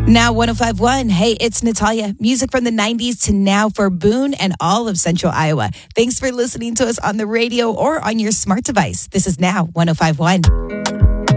Now 105.1. Hey, it's Natalia. Music from the 90s to now for Boone and all of Central Iowa. Thanks for listening to us on the radio or on your smart device. This is Now 105.1.